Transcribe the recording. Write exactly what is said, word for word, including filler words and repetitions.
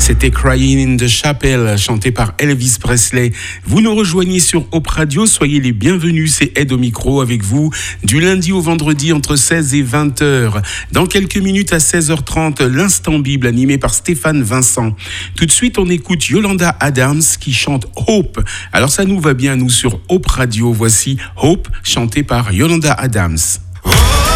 C'était Crying in the Chapel, chanté par Elvis Presley. Vous nous rejoignez sur Hope Radio, soyez les bienvenus, c'est Ed au micro avec vous, du lundi au vendredi entre seize et vingt heures. Dans quelques minutes à seize heures trente, l'Instant Bible animé par Stéphane Vincent. Tout de suite, on écoute Yolanda Adams qui chante Hope. Alors ça nous va bien, nous, sur Hope Radio. Voici Hope, chanté par Yolanda Adams. Oh!